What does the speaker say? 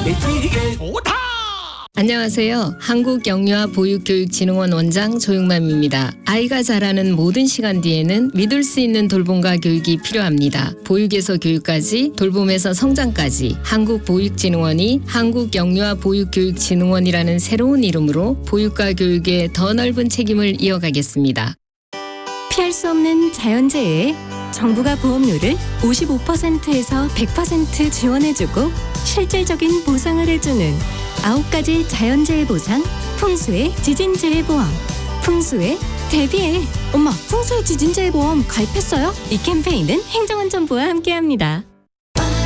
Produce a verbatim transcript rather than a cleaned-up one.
되게 좋다. 안녕하세요. 한국영유아보육교육진흥원 원장 조용맘입니다. 아이가 자라는 모든 시간 뒤에는 믿을 수 있는 돌봄과 교육이 필요합니다. 보육에서 교육까지, 돌봄에서 성장까지 한국보육진흥원이 한국영유아보육교육진흥원이라는 새로운 이름으로 보육과 교육에 더 넓은 책임을 이어가겠습니다. 피할 수 없는 자연재해에 정부가 보험료를 오십오 퍼센트에서 백 퍼센트 지원해주고 실질적인 보상을 해주는 아홉 가지 자연재해 보상, 풍수의 지진재해 보험. 풍수에 대비해. 엄마, 풍수의 지진재해 보험 가입했어요? 이 캠페인은 행정안전부와 함께합니다.